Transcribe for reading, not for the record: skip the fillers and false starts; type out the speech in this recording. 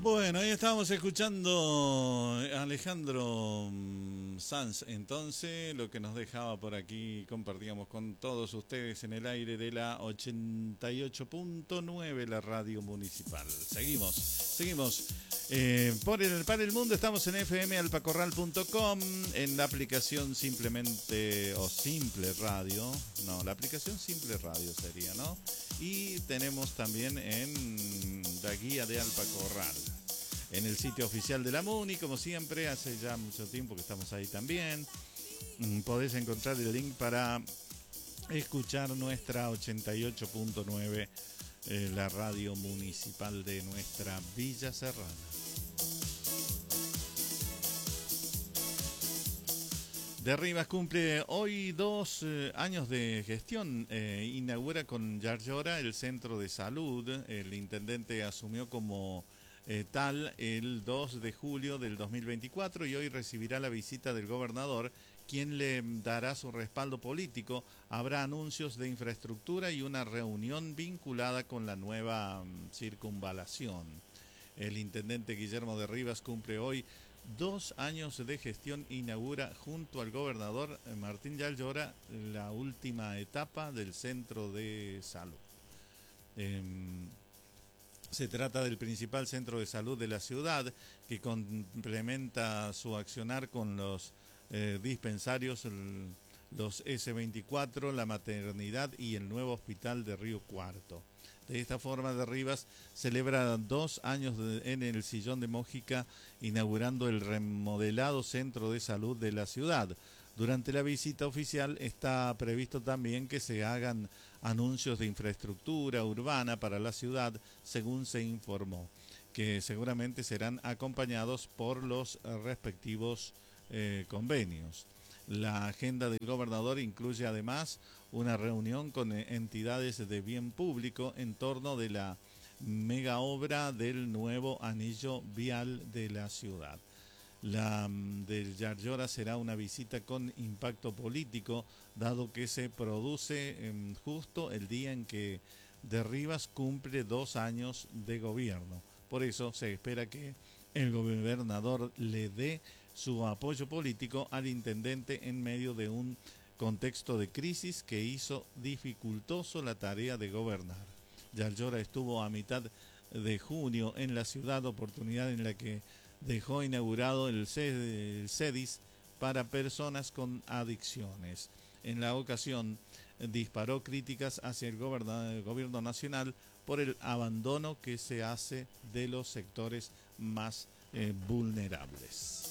Bueno, ahí estábamos escuchando a Alejandro Sanz. Entonces, lo que nos dejaba por aquí, compartíamos con todos ustedes en el aire de la 88.9, la radio municipal. Seguimos. Para el mundo estamos en fmalpacorral.com, en la aplicación simplemente, o Simple Radio, no, la aplicación Simple Radio sería, ¿no? Y tenemos también en la guía de Alpacorral, en el sitio oficial de la MUNI, como siempre, hace ya mucho tiempo que estamos ahí también. Podés encontrar el link para escuchar nuestra 88.9, la radio municipal de nuestra Villa Serrana. De Rivas cumple hoy 2 años de gestión. Inaugura con Yarlora el centro de salud. El intendente asumió como tal el 2 de julio del 2024 y hoy recibirá la visita del gobernador, quien le dará su respaldo político. Habrá anuncios de infraestructura y una reunión vinculada con la nueva circunvalación. El intendente Guillermo de Rivas cumple hoy 2 años de gestión. Inaugura junto al gobernador Martín Yarlora la última etapa del centro de salud. Se trata del principal centro de salud de la ciudad, que complementa su accionar con los dispensarios, los S24, la maternidad y el nuevo hospital de Río Cuarto. De esta forma, de Rivas celebra 2 años en el Sillón de Mójica, inaugurando el remodelado centro de salud de la ciudad. Durante la visita oficial está previsto también que se hagan anuncios de infraestructura urbana para la ciudad, según se informó, que seguramente serán acompañados por los respectivos convenios. La agenda del gobernador incluye además una reunión con entidades de bien público en torno de la mega obra del nuevo anillo vial de la ciudad. La del Yarlora será una visita con impacto político, dado que se produce justo el día en que de Rivas cumple 2 años de gobierno. Por eso se espera que el gobernador le dé su apoyo político al intendente en medio de un contexto de crisis que hizo dificultoso la tarea de gobernar. Yarlora estuvo a mitad de junio en la ciudad, oportunidad en la que dejó inaugurado el CEDIS para personas con adicciones. En la ocasión disparó críticas hacia el gobierno nacional por el abandono que se hace de los sectores más vulnerables.